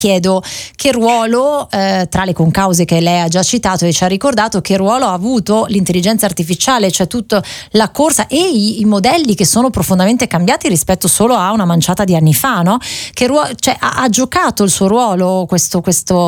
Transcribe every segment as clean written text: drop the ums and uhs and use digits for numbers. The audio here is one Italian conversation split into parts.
Chiedo che ruolo, tra le concause che lei ha già citato e ci ha ricordato, che ruolo ha avuto l'intelligenza artificiale, cioè tutta la corsa e i modelli che sono profondamente cambiati rispetto solo a una manciata di anni fa, no? Che ruolo, cioè, ha giocato il suo ruolo questa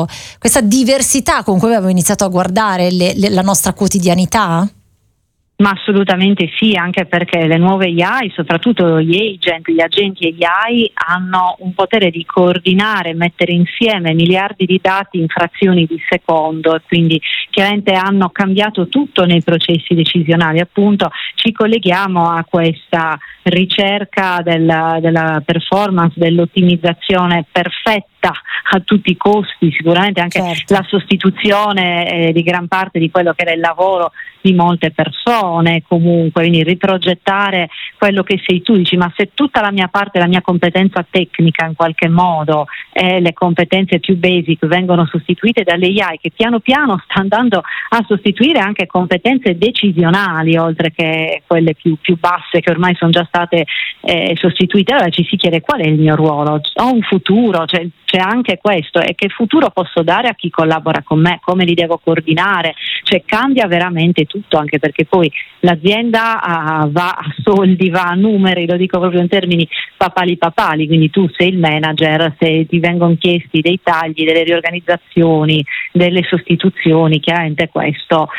diversità con cui abbiamo iniziato a guardare la nostra quotidianità? Ma assolutamente sì, anche perché le nuove AI, soprattutto gli agenti AI, hanno un potere di coordinare, mettere insieme miliardi di dati in frazioni di secondo, e quindi chiaramente hanno cambiato tutto nei processi decisionali. Appunto ci colleghiamo a questa ricerca della performance, dell'ottimizzazione perfetta a tutti i costi, sicuramente anche la sostituzione di gran parte di quello che era il lavoro di molte persone, comunque, quindi riprogettare quello che sei tu, dici ma se tutta la mia parte, la mia competenza tecnica in qualche modo e le competenze più basic vengono sostituite dalle AI che piano piano sta andando a sostituire anche competenze decisionali oltre che quelle più basse che ormai sono già state sostituite, allora ci si chiede qual è il mio ruolo, ho un futuro, c'è anche questo, e che futuro posso dare a chi collabora con me, come li devo coordinare, cioè cambia veramente tutto, anche perché poi l'azienda va a soldi, va a numeri, lo dico proprio in termini papali, quindi tu sei il manager, se ti vengono chiesti dei tagli, delle riorganizzazioni, delle sostituzioni, chiaramente questo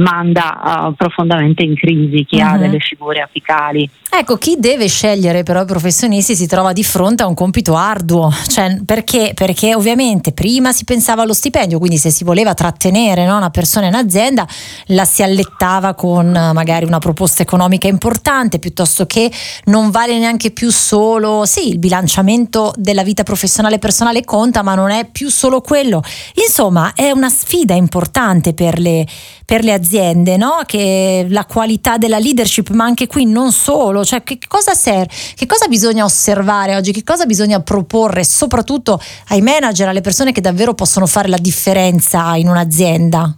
manda profondamente in crisi chi ha delle figure apicali. Ecco, chi deve scegliere però i professionisti si trova di fronte a un compito arduo, cioè perché ovviamente prima si pensava allo stipendio, quindi se si voleva trattenere, no, una persona in azienda la si allettava con magari una proposta economica importante, piuttosto che non vale neanche più solo, sì, il bilanciamento della vita professionale e personale conta, ma non è più solo quello. Insomma, è una sfida importante per le aziende, no? Che la qualità della leadership, ma anche qui non solo, cioè che cosa serve, che cosa bisogna osservare oggi, che cosa bisogna proporre soprattutto ai manager, alle persone che davvero possono fare la differenza in un'azienda?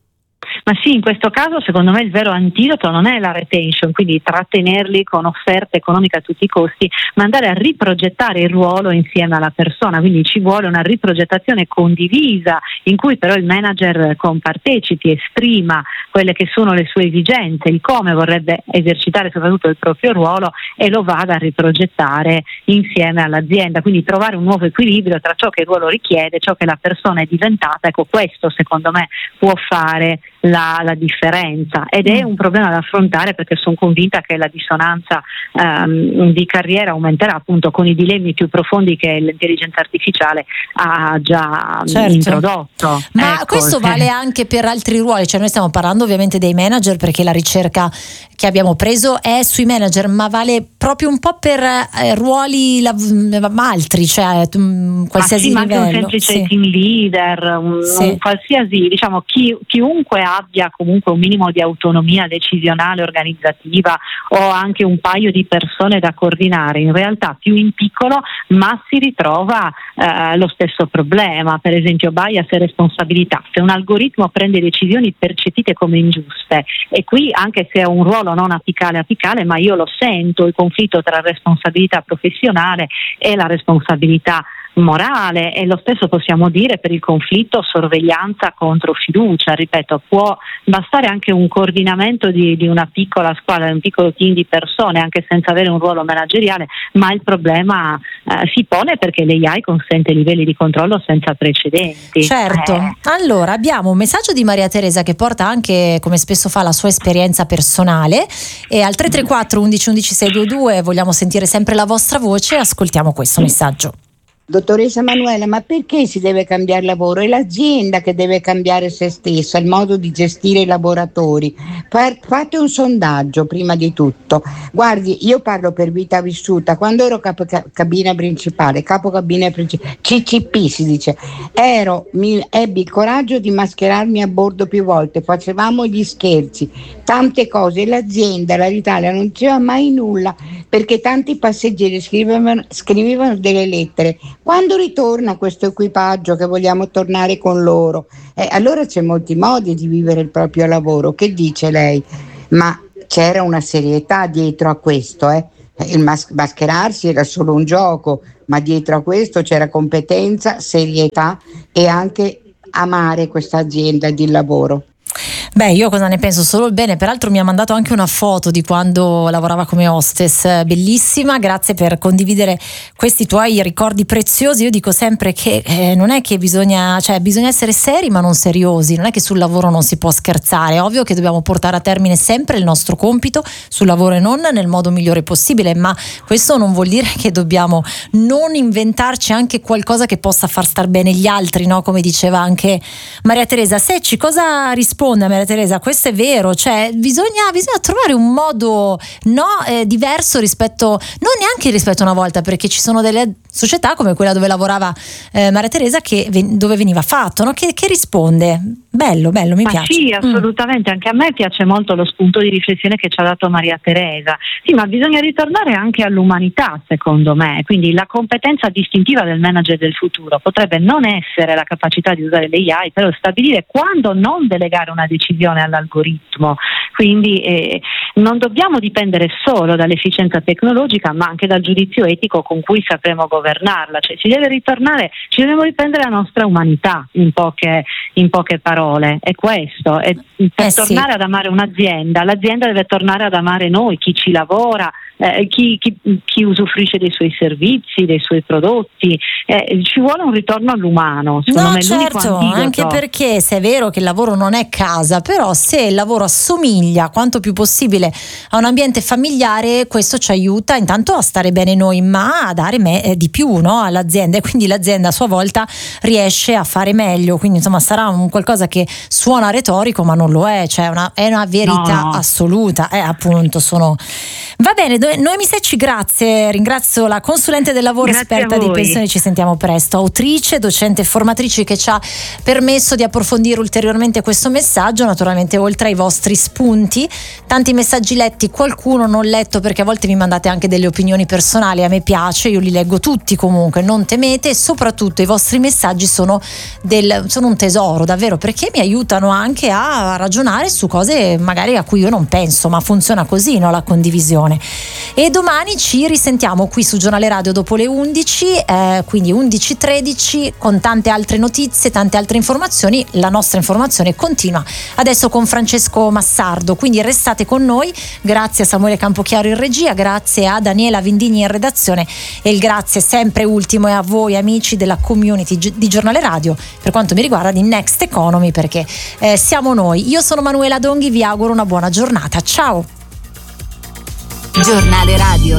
Ma sì, in questo caso secondo me il vero antidoto non è la retention, quindi trattenerli con offerta economica a tutti i costi, ma andare a riprogettare il ruolo insieme alla persona, quindi ci vuole una riprogettazione condivisa in cui però il manager compartecipi, esprima quelle che sono le sue esigenze, il come vorrebbe esercitare soprattutto il proprio ruolo e lo vada a riprogettare insieme all'azienda, quindi trovare un nuovo equilibrio tra ciò che il ruolo richiede e ciò che la persona è diventata. Ecco, questo secondo me può fare la differenza, ed è un problema da affrontare perché sono convinta che la dissonanza di carriera aumenterà appunto con i dilemmi più profondi che l'intelligenza artificiale ha già introdotto. Ma ecco, questo vale anche per altri ruoli, cioè noi stiamo parlando ovviamente dei manager perché la ricerca che abbiamo preso è sui manager, ma vale proprio un po' per ruoli altri, cioè qualsiasi livello. Ma anche un semplice team leader, un qualsiasi, diciamo, chiunque abbia comunque un minimo di autonomia decisionale, organizzativa, o anche un paio di persone da coordinare, in realtà più in piccolo, ma si ritrova lo stesso problema, per esempio bias e responsabilità. Se un algoritmo prende decisioni percepite come ingiuste, e qui anche se è un ruolo non apicale, ma io lo sento, il conflitto tra responsabilità professionale e la responsabilità morale, e lo stesso possiamo dire per il conflitto sorveglianza contro fiducia. Ripeto, può bastare anche un coordinamento di una piccola squadra, un piccolo team di persone, anche senza avere un ruolo manageriale, ma il problema si pone perché l'AI consente livelli di controllo senza precedenti. Certo. Allora abbiamo un messaggio di Maria Teresa che porta anche, come spesso fa, la sua esperienza personale, e al 334 11 11 622 vogliamo sentire sempre la vostra voce. Ascoltiamo questo messaggio. Dottoressa Manuela, ma perché si deve cambiare lavoro? È l'azienda che deve cambiare se stessa, il modo di gestire i lavoratori. Fate un sondaggio prima di tutto. Guardi, io parlo per vita vissuta. Quando ero capocabina principale, CCP si dice, ebbi il coraggio di mascherarmi a bordo più volte, facevamo gli scherzi, tante cose. L'azienda, l'Italia non diceva mai nulla perché tanti passeggeri scrivevano delle lettere. Quando ritorna questo equipaggio che vogliamo tornare con loro? Allora c'è molti modi di vivere il proprio lavoro. Che dice lei? Ma c'era una serietà dietro a questo, Il mascherarsi era solo un gioco, ma dietro a questo c'era competenza, serietà e anche amare questa azienda di lavoro. Beh, io cosa ne penso? Solo il bene. Peraltro mi ha mandato anche una foto di quando lavorava come hostess, bellissima. Grazie per condividere questi tuoi ricordi preziosi. Io dico sempre che non è che bisogna essere seri ma non seriosi, non è che sul lavoro non si può scherzare. È ovvio che dobbiamo portare a termine sempre il nostro compito sul lavoro e non nel modo migliore possibile, ma questo non vuol dire che dobbiamo non inventarci anche qualcosa che possa far star bene gli altri, no? Come diceva anche Maria Teresa Secci. Cosa risponde a Maria Teresa? Questo è vero, cioè bisogna trovare un modo diverso rispetto, non neanche rispetto a una volta, perché ci sono delle società come quella dove lavorava Maria Teresa dove veniva fatto, no? che risponde. Bello, mi piace. Sì, assolutamente, anche a me piace molto lo spunto di riflessione che ci ha dato Maria Teresa. Sì, ma bisogna ritornare anche all'umanità, secondo me. Quindi la competenza distintiva del manager del futuro potrebbe non essere la capacità di usare le AI, però stabilire quando non delegare una decisione all'algoritmo. Quindi non dobbiamo dipendere solo dall'efficienza tecnologica, ma anche dal giudizio etico con cui sapremo governarla. Cioè ci dobbiamo riprendere la nostra umanità in poche parole. È questo, per tornare ad amare un'azienda, l'azienda deve tornare ad amare noi, chi ci lavora, chi usufruisce dei suoi servizi, dei suoi prodotti. Ci vuole un ritorno all'umano, secondo me. Certo, anche perché se è vero che il lavoro non è casa, però se il lavoro assomiglia quanto più possibile a un ambiente familiare, questo ci aiuta intanto a stare bene noi, ma a dare di più, no, all'azienda, e quindi l'azienda a sua volta riesce a fare meglio. Quindi insomma sarà un qualcosa che suona retorico ma non lo è, cioè è una verità assoluta. Appunto va bene. Noemi Secci, grazie, ringrazio la consulente del lavoro, esperta di pensioni. Ci sentiamo presto. Autrice, docente e formatrice, che ci ha permesso di approfondire ulteriormente questo messaggio, naturalmente oltre ai vostri spunti. Tanti messaggi letti, qualcuno non letto perché a volte mi mandate anche delle opinioni personali, a me piace, io li leggo tutti comunque, non temete, e soprattutto i vostri messaggi sono un tesoro davvero, perché mi aiutano anche a ragionare su cose magari a cui io non penso, ma funziona così, no, la condivisione. E domani ci risentiamo qui su Giornale Radio dopo le 11, quindi 11:13, con tante altre notizie, tante altre informazioni. La nostra informazione continua adesso con Francesco Massardo, quindi restate con noi. Grazie a Samuele Campochiaro in regia, grazie a Daniela Vindini in redazione, e il grazie sempre ultimo è a voi amici della community di Giornale Radio, per quanto mi riguarda di Next Economy, perché siamo noi. Io sono Manuela Donghi, vi auguro una buona giornata, ciao. Giornale Radio.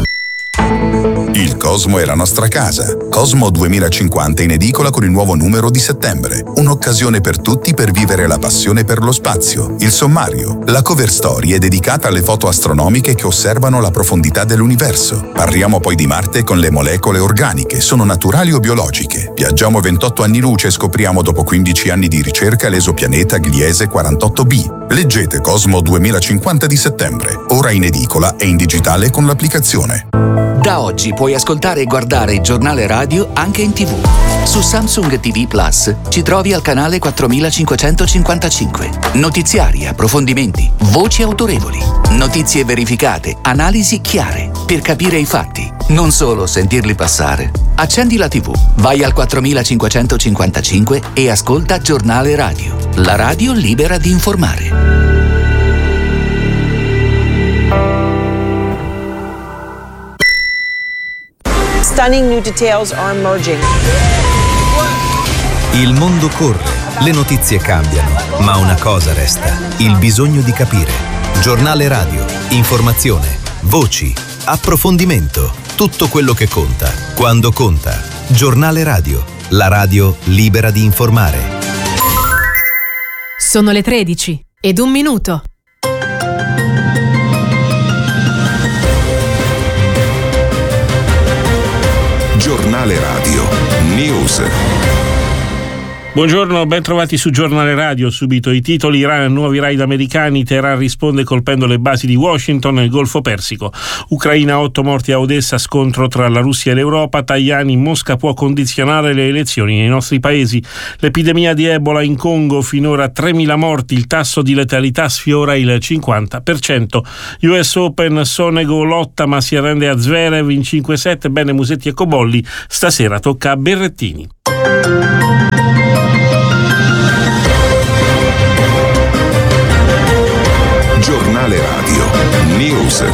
Il Cosmo è la nostra casa. Cosmo 2050 in edicola con il nuovo numero di settembre. Un'occasione per tutti per vivere la passione per lo spazio. Il sommario. La cover story è dedicata alle foto astronomiche che osservano la profondità dell'universo. Parliamo poi di Marte con le molecole organiche. Sono naturali o biologiche? Viaggiamo 28 anni luce e scopriamo dopo 15 anni di ricerca l'esopianeta Gliese 48b. Leggete Cosmo 2050 di settembre. Ora in edicola e in digitale con l'applicazione. Da oggi puoi ascoltare e guardare il Giornale Radio anche in TV. Su Samsung TV Plus ci trovi al canale 4555. Notiziari, approfondimenti, voci autorevoli, notizie verificate, analisi chiare, per capire i fatti, non solo sentirli passare. Accendi la TV, vai al 4555 e ascolta Giornale Radio. La radio libera di informare. Stunning new details are emerging. Il mondo corre, le notizie cambiano, ma una cosa resta: il bisogno di capire. Giornale Radio, informazione, voci, approfondimento, tutto quello che conta, quando conta. Giornale Radio, la radio libera di informare. Sono le 13:01. Giornale Radio News. Buongiorno, ben trovati su Giornale Radio. Subito i titoli: Iran, nuovi raid americani, Teheran risponde colpendo le basi di Washington nel Golfo Persico. Ucraina, 8 morti a Odessa, scontro tra la Russia e l'Europa. Tajani, Mosca può condizionare le elezioni nei nostri paesi. L'epidemia di Ebola in Congo, finora 3.000 morti, il tasso di letalità sfiora il 50%. US Open, Sonego lotta ma si arrende a Zverev in 5-7. Bene, Musetti e Cobolli, stasera tocca a Berrettini. Giornale Radio News.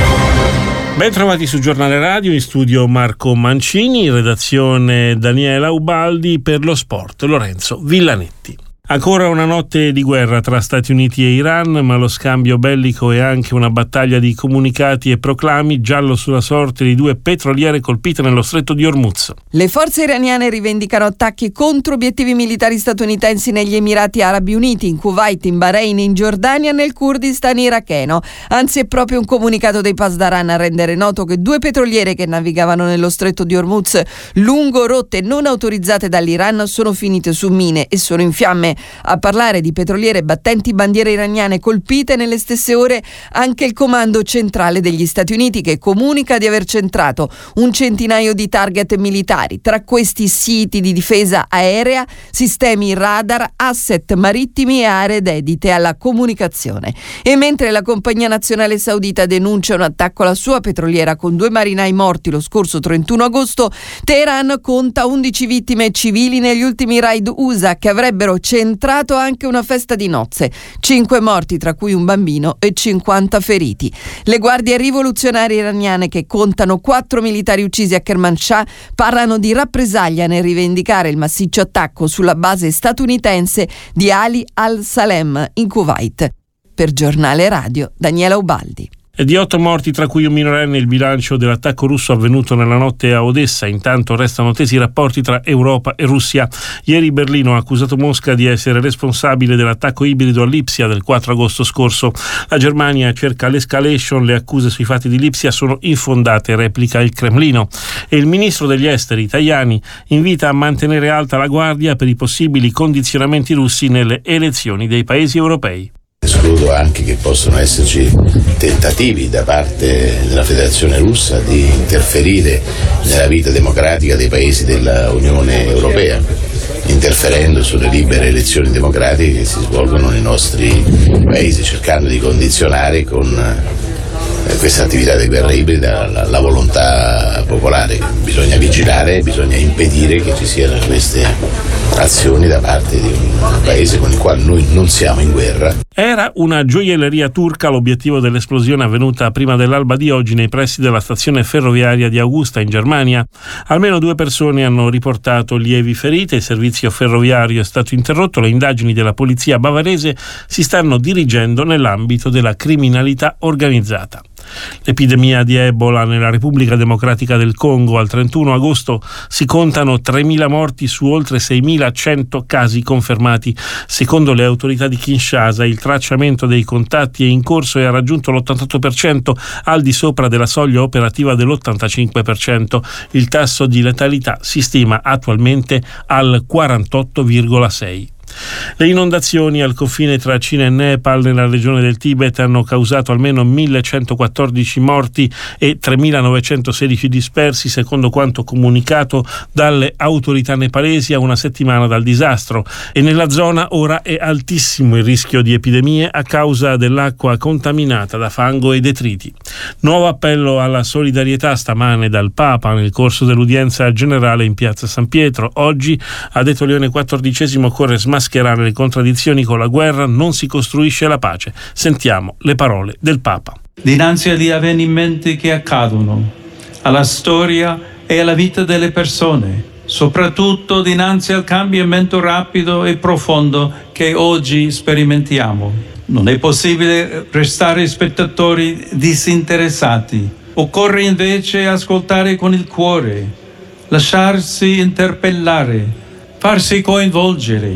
Ben trovati su Giornale Radio, in studio Marco Mancini, in redazione Daniela Ubaldi, per lo sport Lorenzo Villanetti. Ancora una notte di guerra tra Stati Uniti e Iran, ma lo scambio bellico è anche una battaglia di comunicati e proclami, giallo sulla sorte di 2 petroliere colpite nello stretto di Hormuz. Le forze iraniane rivendicano attacchi contro obiettivi militari statunitensi negli Emirati Arabi Uniti, in Kuwait, in Bahrain, in Giordania e nel Kurdistan iracheno. Anzi, è proprio un comunicato dei Pasdaran a rendere noto che 2 petroliere che navigavano nello stretto di Hormuz lungo rotte non autorizzate dall'Iran sono finite su mine e sono in fiamme. A parlare di petroliere battenti bandiere iraniane colpite nelle stesse ore anche il comando centrale degli Stati Uniti, che comunica di aver centrato un centinaio di target militari, tra questi siti di difesa aerea, sistemi radar, asset marittimi e aree dedite alla comunicazione. E mentre la compagnia nazionale saudita denuncia un attacco alla sua petroliera con 2 marinai morti lo scorso 31 agosto, Teheran conta 11 vittime civili negli ultimi raid USA, che avrebbero centrato anche una festa di nozze. 5 morti, tra cui un bambino, e 50 feriti. Le guardie rivoluzionarie iraniane, che contano 4 militari uccisi a Kermanshah, parlano di rappresaglia nel rivendicare il massiccio attacco sulla base statunitense di Ali al-Salem in Kuwait. Per Giornale Radio, Daniela Ubaldi. E di 8 morti, tra cui un minorenne, il bilancio dell'attacco russo avvenuto nella notte a Odessa. Intanto restano tesi i rapporti tra Europa e Russia. Ieri Berlino ha accusato Mosca di essere responsabile dell'attacco ibrido a Lipsia del 4 agosto scorso. La Germania cerca l'escalation, le accuse sui fatti di Lipsia sono infondate, replica il Cremlino. E il ministro degli esteri Tajani invita a mantenere alta la guardia per i possibili condizionamenti russi nelle elezioni dei paesi europei. Escludo anche che possano esserci tentativi da parte della Federazione Russa di interferire nella vita democratica dei paesi dell'Unione Europea, interferendo sulle libere elezioni democratiche che si svolgono nei nostri paesi, cercando di condizionare con questa attività di guerra ibrida la volontà popolare. Bisogna vigilare, bisogna impedire che ci siano queste azioni da parte di un paese con il quale noi non siamo in guerra. Era una gioielleria turca l'obiettivo dell'esplosione avvenuta prima dell'alba di oggi nei pressi della stazione ferroviaria di Augusta in Germania. Almeno 2 persone hanno riportato lievi ferite, il servizio ferroviario è stato interrotto, le indagini della polizia bavarese si stanno dirigendo nell'ambito della criminalità organizzata. L'epidemia di Ebola nella Repubblica Democratica del Congo: al 31 agosto si contano 3.000 morti su oltre 6.100 casi confermati. Secondo le autorità di Kinshasa, il tracciamento dei contatti è in corso e ha raggiunto l'88%, al di sopra della soglia operativa dell'85%. Il tasso di letalità si stima attualmente al 48,6%. Le inondazioni al confine tra Cina e Nepal nella regione del Tibet hanno causato almeno 1.114 morti e 3.916 dispersi, secondo quanto comunicato dalle autorità nepalesi a una settimana dal disastro. E nella zona ora è altissimo il rischio di epidemie a causa dell'acqua contaminata da fango e detriti. Nuovo appello alla solidarietà stamane dal Papa nel corso dell'udienza generale in piazza San Pietro. Oggi, ha detto Leone XIV, occorre smascherare le contraddizioni con la guerra, non si costruisce la pace. Sentiamo le parole del Papa. Dinanzi agli avvenimenti che accadono, alla storia e alla vita delle persone, soprattutto dinanzi al cambiamento rapido e profondo che oggi sperimentiamo, non è possibile restare spettatori disinteressati. Occorre invece ascoltare con il cuore, lasciarsi interpellare, farsi coinvolgere.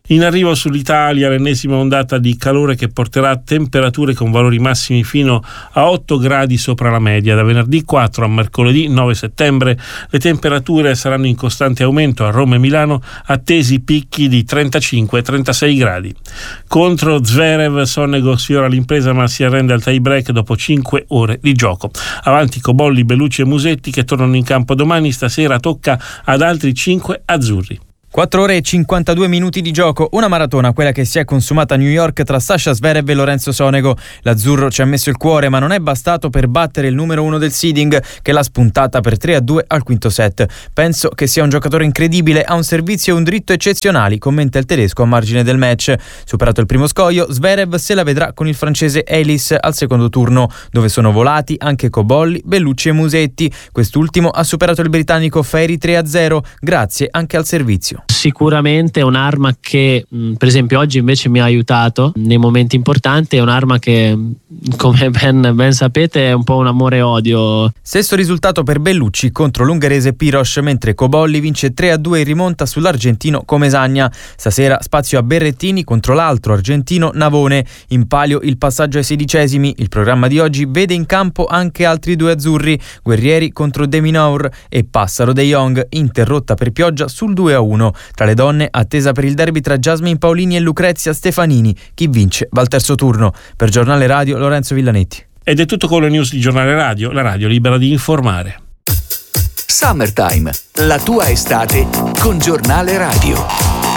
In arrivo sull'Italia l'ennesima ondata di calore che porterà temperature con valori massimi fino a 8 gradi sopra la media. Da venerdì 4 a mercoledì 9 settembre le temperature saranno in costante aumento. A Roma e Milano attesi picchi di 35-36 gradi. Contro Zverev, Sonego sfiora l'impresa ma si arrende al tie break dopo 5 ore di gioco. Avanti Cobolli, Bellucci e Musetti che tornano in campo domani. Stasera tocca ad altri 5 azzurri. 4 ore e 52 minuti di gioco, una maratona, quella che si è consumata a New York tra Sasha Zverev e Lorenzo Sonego. L'azzurro ci ha messo il cuore, ma non è bastato per battere il numero 1 del seeding, che l'ha spuntata per 3-2 al quinto set. Penso che sia un giocatore incredibile, ha un servizio e un dritto eccezionali, commenta il tedesco a margine del match. Superato il primo scoglio, Zverev se la vedrà con il francese Ellis al secondo turno, dove sono volati anche Cobolli, Bellucci e Musetti. Quest'ultimo ha superato il britannico Ferry 3-0, grazie anche al servizio. Sicuramente è un'arma che per esempio oggi invece mi ha aiutato nei momenti importanti, è un'arma che come ben sapete è un po' un amore e odio. Stesso risultato per Bellucci contro l'ungherese Piros, mentre Cobolli vince 3-2 in rimonta sull'argentino Comesagna. Stasera spazio a Berrettini contro l'altro argentino Navone. In palio il passaggio ai 16esimi. Il programma di oggi vede in campo anche altri 2 azzurri, Guerrieri contro De Minaur e Passaro De Jong, interrotta per pioggia sul 2-1. Tra le donne, attesa per il derby tra Jasmine Paolini e Lucrezia Stefanini. Chi vince va al terzo turno. Per Giornale Radio, Lorenzo Villanetti. Ed è tutto con le news di Giornale Radio, la radio libera di informare. Summertime, la tua estate con Giornale Radio.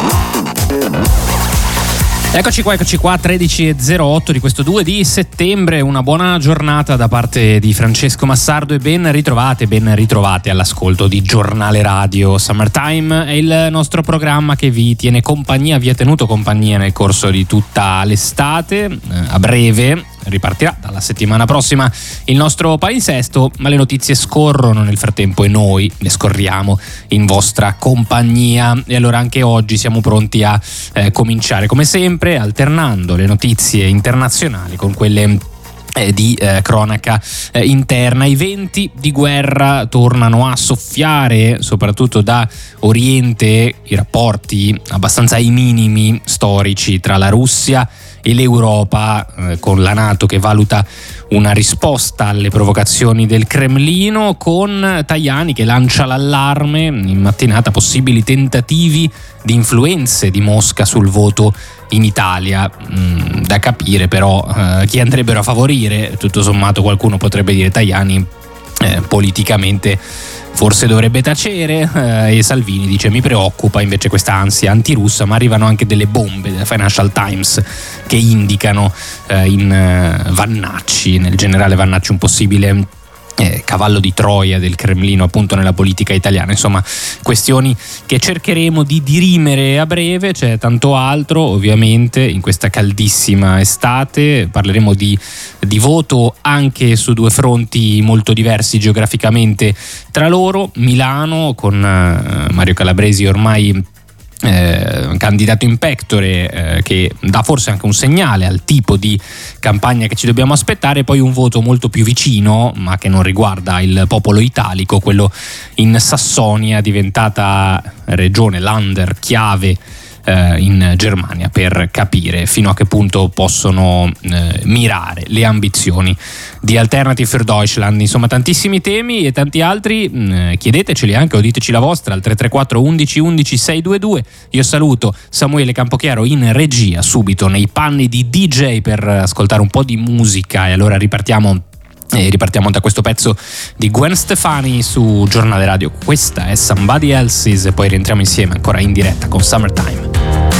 Eccoci qua, 13:08 di questo 2 di settembre, una buona giornata da parte di Francesco Massardo e ben ritrovate all'ascolto di Giornale Radio. Summertime è il nostro programma che vi tiene compagnia, vi ha tenuto compagnia nel corso di tutta l'estate. A breve ripartirà dalla settimana prossima il nostro palinsesto, ma le notizie scorrono nel frattempo e noi le scorriamo in vostra compagnia. E allora anche oggi siamo pronti a cominciare come sempre alternando le notizie internazionali con quelle di cronaca interna. I venti di guerra tornano a soffiare soprattutto da Oriente, i rapporti abbastanza ai minimi storici tra la Russia e l'Europa, con la NATO che valuta una risposta alle provocazioni del Cremlino, con Tajani che lancia l'allarme in mattinata, possibili tentativi di influenze di Mosca sul voto in Italia. Da capire però chi andrebbero a favorire. Tutto sommato qualcuno potrebbe dire Tajani politicamente forse dovrebbe tacere, e Salvini dice mi preoccupa invece questa ansia antirussa, ma arrivano anche delle bombe della Financial Times che indicano in Vannacci, nel generale Vannacci, un possibile cavallo di Troia del Cremlino appunto nella politica italiana. Insomma, questioni che cercheremo di dirimere a breve. C'è tanto altro ovviamente in questa caldissima estate. Parleremo di voto anche su 2 fronti molto diversi geograficamente tra loro. Milano con Mario Calabresi ormai candidato in pectore, che dà forse anche un segnale al tipo di campagna che ci dobbiamo aspettare. Poi un voto molto più vicino, ma che non riguarda il popolo italico, quello in Sassonia, diventata regione, Länder, chiave in Germania per capire fino a che punto possono mirare le ambizioni di Alternative für Deutschland. Insomma, tantissimi temi e tanti altri. Chiedeteceli anche o diteci la vostra al 334 11 11 622. Io saluto Samuele Campochiaro in regia, subito nei panni di DJ per ascoltare un po' di musica, e allora ripartiamo da questo pezzo di Gwen Stefani su Giornale Radio. Questa è Somebody Else's e poi rientriamo insieme ancora in diretta con Summertime.